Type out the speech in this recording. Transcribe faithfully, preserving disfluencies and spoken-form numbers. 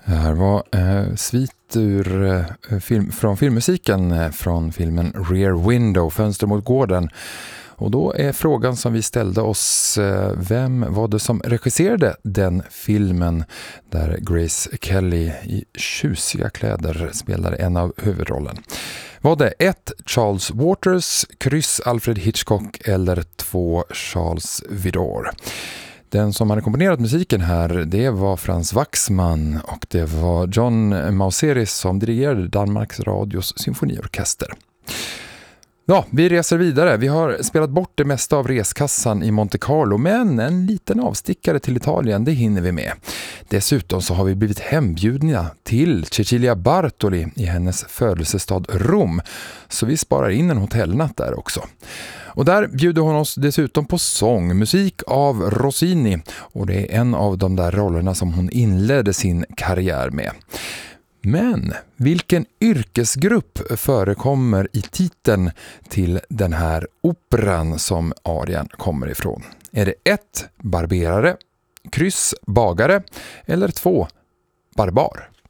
Det här var eh, svit ur, eh, film, från filmmusiken eh, från filmen Rear Window, Fönster mot gården. Och då är frågan som vi ställde oss, eh, vem var det som regisserade den filmen där Grace Kelly i tjusiga kläder spelade en av huvudrollen? Var det ett Charles Waters, kryss Alfred Hitchcock eller två Charles Vidor? Den som hade komponerat musiken här, det var Franz Waxman och det var John Mauseris som dirigerade Danmarks Radios symfoniorkester. Ja, vi reser vidare. Vi har spelat bort det mesta av reskassan i Monte Carlo, men en liten avstickare till Italien, det hinner vi med. Dessutom så har vi blivit hembjudna till Cecilia Bartoli i hennes födelsestad Rom, så vi sparar in en hotellnatt där också. Och där bjuder hon oss dessutom på sång, musik av Rossini, och det är en av de där rollerna som hon inledde sin karriär med. Men vilken yrkesgrupp förekommer i titeln till den här operan som arian kommer ifrån? Är det ett barberare, kryss bagare eller två barbar?